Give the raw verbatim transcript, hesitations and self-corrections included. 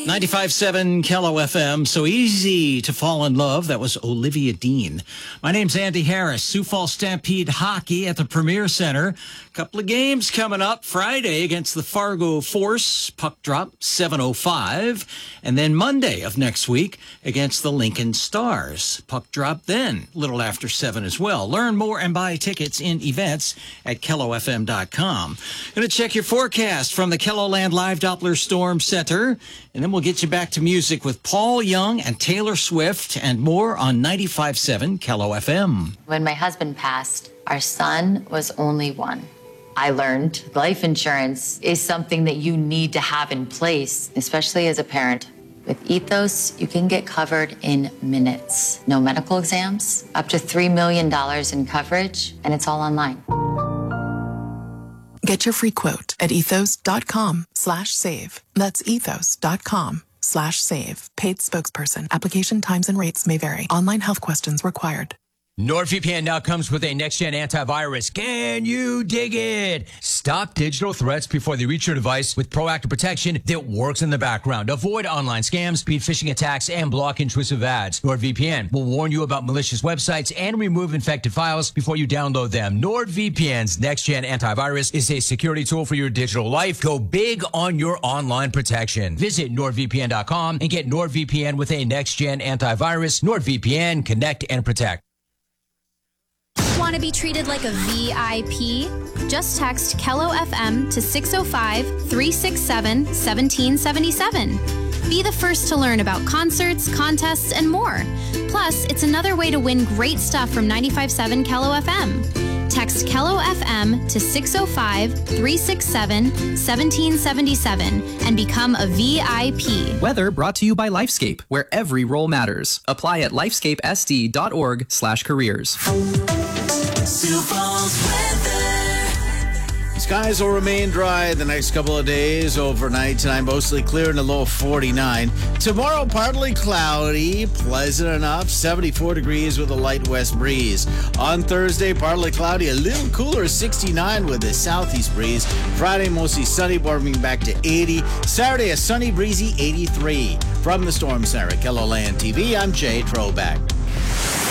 ninety-five point seven K L O F M. So easy to fall in love. That was Olivia Dean. My name's Andy Harris. Sioux Falls Stampede hockey at the Premier Center. Couple of games coming up. Friday against the Fargo Force. Puck drop seven oh five. And then Monday of next week against the Lincoln Stars. Puck drop then a little after seven as well. Learn more and buy tickets in events at K L O F M dot com. Going to check your forecast from the KELOLAND Live Doppler Storm Center. And then we'll get you back to music with Paul Young and Taylor Swift and more on ninety-five point seven K L O F M. When my husband passed, our son was only one. I learned life insurance is something that you need to have in place, especially as a parent. With Ethos, you can get covered in minutes. No medical exams, up to three million dollars in coverage, and it's all online. Get your free quote at ethos.com slash save. That's ethos.com slash save. Paid spokesperson. Application times and rates may vary. Online health questions required. NordVPN now comes with a next-gen antivirus. Can you dig it? Stop digital threats before they reach your device with proactive protection that works in the background. Avoid online scams, speed phishing attacks, and block intrusive ads. NordVPN will warn you about malicious websites and remove infected files before you download them. NordVPN's next-gen antivirus is a security tool for your digital life. Go big on your online protection. Visit nord V P N dot com and get NordVPN with a next-gen antivirus. NordVPN, connect and protect. Want to be treated like a V I P? Just text K L O F M to six oh five, three six seven, one seven seven seven. Be the first to learn about concerts, contests, and more. Plus, it's another way to win great stuff from ninety-five point seven K L O F M. Text K L O F M to six oh five, three six seven, one seven seven seven and become a V I P. Weather brought to you by Lifescape, where every role matters. Apply at lifescapesd.org slash careers. Sioux Falls weather. Skies will remain dry the next couple of days. Overnight tonight, mostly clear in the low forty-nine. Tomorrow, partly cloudy, pleasant enough, seventy-four degrees with a light west breeze. On Thursday, partly cloudy, a little cooler, sixty-nine with a southeast breeze. Friday, mostly sunny, warming back to eighty. Saturday, a sunny, breezy eighty-three. From the Storm Center at KELOLAND T V, I'm Jay Troback.